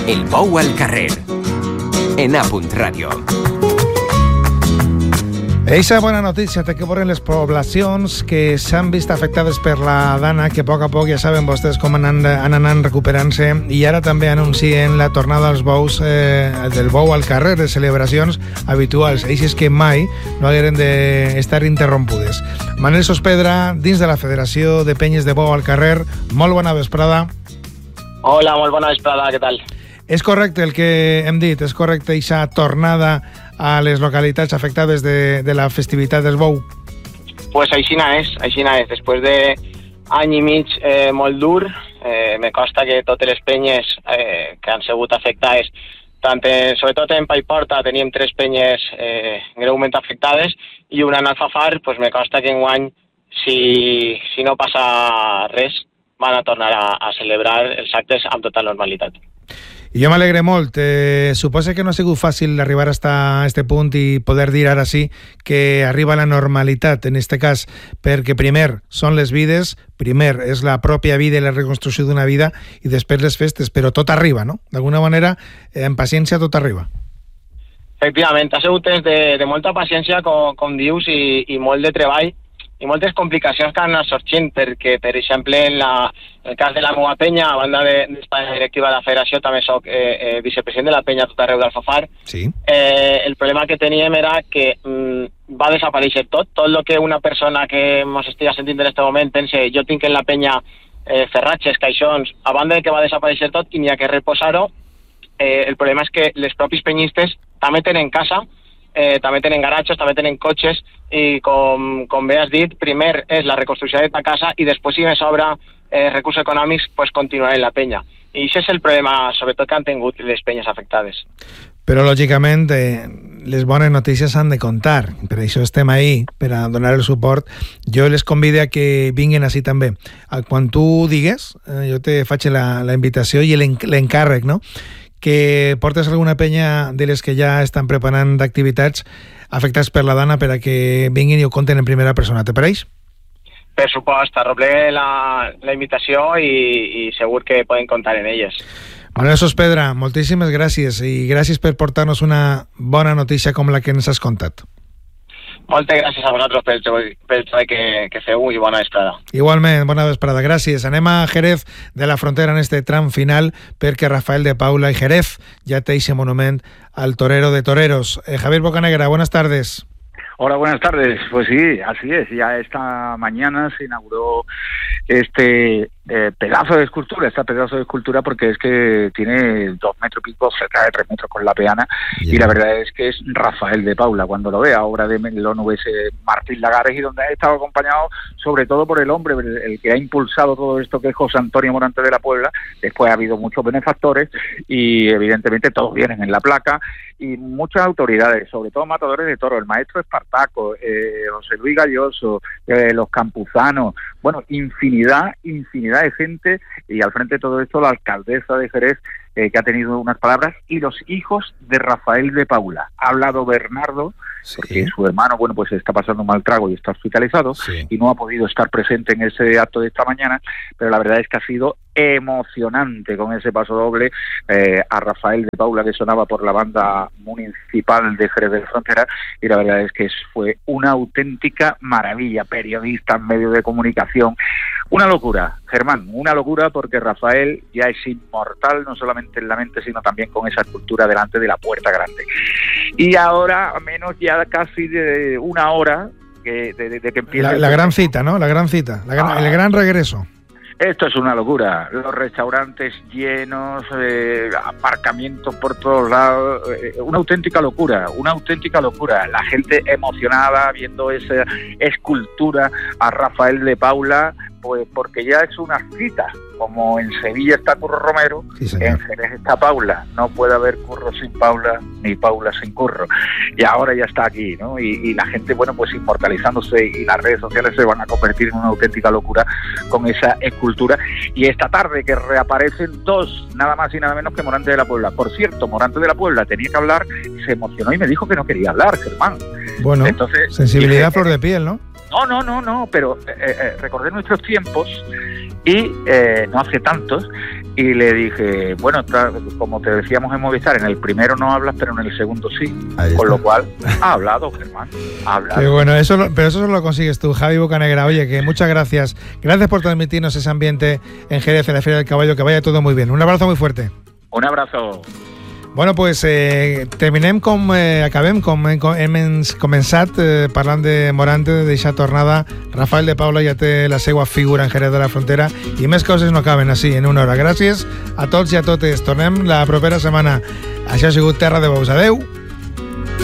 El Bou al carrer. En Apunt Ràdio. Eixa bona notícia té que veure les poblacions que s'han vist afectades per la dana, que a poc ja saben vostès com han anat recuperant-se, i ara també anuncien la tornada dels bous, del bou al carrer, de celebracions habituals, eixes que mai no hagueren d'estar interrompudes. Manel Sospedra, dins de la Federació de Penyes de Bou al Carrer, molt bona vesprada. Hola, molt bona vesprada, què tal? És correcte el que hem dit, és correcte eixa tornada a les localitats afectades de la festivitat del bou? Pues aixina és. Després d'any i mig molt dur, me consta que totes les penyes que han sigut afectades, sobretot en Paiporta teníem 3 penyes greument afectades i una en Alfafar, pues me consta que enguany, si no passa res, van a tornar a celebrar els actes amb total normalitat. I jo m'alegre molt. Suposa que no ha sigut fàcil arribar a este punt i poder dir ara sí que arriba la normalitat, en este cas, perquè primer són les vides, primer és la pròpia vida i la reconstrucció d'una vida i després les festes, però tot arriba, no? D'alguna manera, en paciència tot arriba. Efectivament, ha sigut temps de molta paciència, com dius, i molt de treball, i moltes complicacions que han anat sorgint, perquè, per exemple, en el cas de la meva penya, a banda d'estar directiva de la federació, també soc vicepresident de la penya Tot Arreu d'Alfafar. Sí. El problema que teníem era que va desaparèixer tot el que una persona que ens estiga sentint en aquest moment pense, jo tinc en la penya ferratges, caixons, a banda de que va desaparèixer tot i n'hi ha que reposar-ho, el problema és que les propis penyistes també tenen casa, també tenen garatges, també tenen cotxes, i com bé has dit, primer és la reconstrucció de ta casa i després, si me sobra recursos econòmics, pues continuar en la penya. I això és el problema, sobretot, que han tingut les penyes afectades. Però, lògicament, les bones notícies s'han de contar. Per això estem ahí, per a donar el suport. Jo les convido a que vinguin així també. Quan tu digues, jo te faig la invitació i l'encàrrec, no?, que portes alguna penya de les que ja estan preparant d'activitats afectats per la dana per a que vinguin i ho conten en primera persona. Te pareix? Per supost, arroblé la invitació i segur que poden comptar en elles. Manel Sospedra, moltíssimes gràcies i gràcies per portar-nos una bona notícia com la que ens has contat. Moltes gràcies a vosaltres pel treball que feu i bona vesprada. Igualment, bona vesprada. Gràcies. Anem a Jerez de la Frontera en este tram final perquè Rafael de Paula i Jerez ja té ese monument al torero de toreros. Javier Bocanegra, buenas tardes. Hola, buenas tardes. Pues sí, así es. Ya esta mañana se inauguró este pedazo de escultura, porque es que tiene 2 metros y pico, cerca de 3 metros con la peana, y la verdad es que es Rafael de Paula, cuando lo vea, obra de Melón Martín Lagares, y donde ha estado acompañado sobre todo por el hombre, el que ha impulsado todo esto, que es José Antonio Morante de la Puebla. Después ha habido muchos benefactores y evidentemente todos vienen en la placa, y muchas autoridades, sobre todo matadores de toros, el maestro Espartaco, José Luis Galloso, los campuzanos, bueno, infinidad de gente, y al frente de todo esto la alcaldesa de Jerez, que ha tenido unas palabras, y los hijos de Rafael de Paula. Ha hablado Bernardo, sí, porque su hermano, bueno, pues está pasando un mal trago y está hospitalizado, sí, y no ha podido estar presente en ese acto de esta mañana, pero la verdad es que ha sido emocionante con ese paso doble a Rafael de Paula, que sonaba por la banda municipal de Jerez de la Frontera, y la verdad es que fue una auténtica maravilla. Periodistas, medios de comunicación, una locura, Germán, una locura, porque Rafael ya es inmortal, no solamente en la mente, sino también con esa escultura delante de la Puerta Grande. Y ahora, a menos ya casi de una hora de que empieza... La gran cita, ¿no? La gran cita, el gran regreso. Esto es una locura, los restaurantes llenos, aparcamientos por todos lados, una auténtica locura, la gente emocionada viendo esa escultura a Rafael de Paula, pues porque ya es una cita, como en Sevilla está Curro Romero, sí, en Jerez está Paula, no puede haber Curro sin Paula, ni Paula sin Curro, y ahora ya está aquí, ¿no? Y la gente, bueno, pues inmortalizándose, y las redes sociales se van a convertir en una auténtica locura con esa escultura, y esta tarde que reaparecen 2, nada más y nada menos que Morante de la Puebla. Por cierto, Morante de la Puebla tenía que hablar, se emocionó y me dijo que no quería hablar, Germán. Bueno, entonces, sensibilidad a flor de piel, ¿no? No, pero recordé nuestros tiempos, y no hace tantos, Y le dije, bueno, como te decíamos en Movistar, en el primero no hablas, pero en el segundo sí. Con lo cual, ha hablado, Germán. Ha hablado. Qué bueno, pero eso solo lo consigues tú, Javi Bocanegra. Oye, que muchas gracias. Gracias por transmitirnos ese ambiente en Jerez, en la Feria del Caballo, que vaya todo muy bien. Un abrazo muy fuerte. Un abrazo. Bueno, pues acabem hem començat parlant de Morante, d'eixa tornada. Rafael de Paula ja té la seva figura en Jerez de la Frontera i més coses no caben així en una hora. Gràcies a tots i a totes. Tornem la propera setmana. Això ha sigut Terra de Bous. Adeu.